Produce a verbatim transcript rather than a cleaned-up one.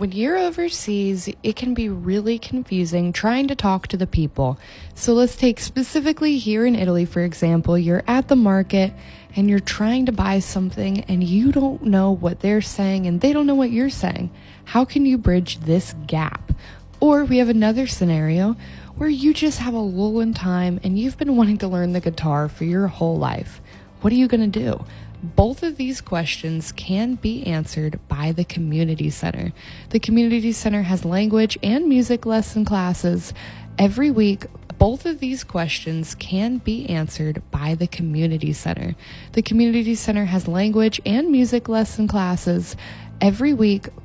when you're overseas, it can be really confusing trying to talk to the people. So let's take specifically here in Italy, for example, you're at the market and you're trying to buy something and you don't know what they're saying and they don't know what you're saying. How can you bridge this gap? Or we have another scenario where you just have a lull in time and you've been wanting to learn the guitar for your whole life. What are you going to do? Both of these questions can be answered by the Community Center. The Community Center has language and music lesson classes every week. Both of these questions can be answered by the Community Center. The Community Center has language and music lesson classes every week.